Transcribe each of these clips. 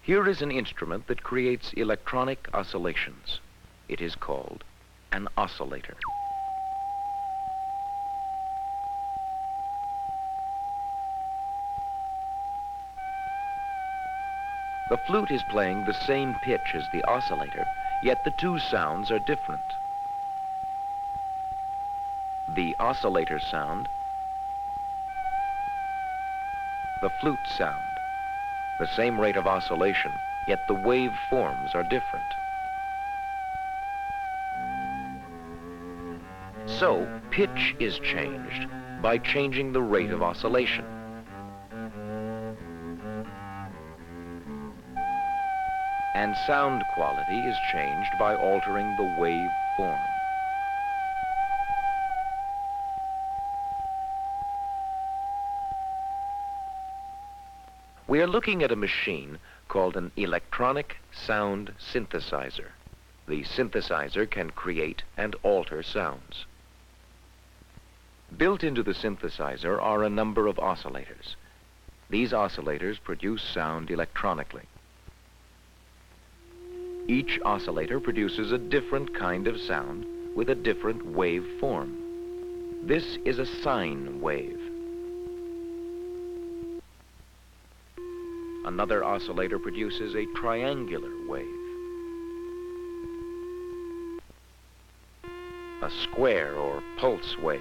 Here is an instrument that creates electronic oscillations. It is called an oscillator. The flute is playing the same pitch as the oscillator, yet the two sounds are different. The oscillator sound, the flute sound. The same rate of oscillation, yet the wave forms are different. So, pitch is changed by changing the rate of oscillation. And sound quality is changed by altering the wave form. We are looking at a machine called an electronic sound synthesizer. The synthesizer can create and alter sounds. Built into the synthesizer are a number of oscillators. These oscillators produce sound electronically. Each oscillator produces a different kind of sound with a different wave form. This is a sine wave. Another oscillator produces a triangular wave. A square or pulse wave.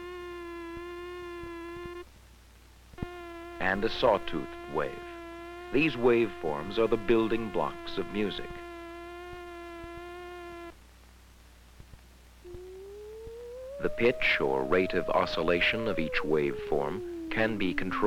And a sawtooth wave. These waveforms are the building blocks of music. The pitch or rate of oscillation of each waveform can be controlled